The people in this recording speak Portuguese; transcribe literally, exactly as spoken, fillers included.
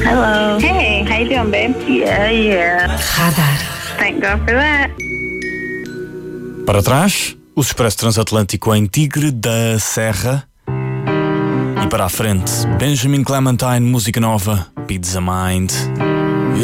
Hello. Hey, how you doing, babe? Yeah, yeah. Radar. Thank God for that. Para trás, o Expresso Transatlântico em Tigre da Serra. E para a frente, Benjamin Clementine, música nova, Pizza Mind.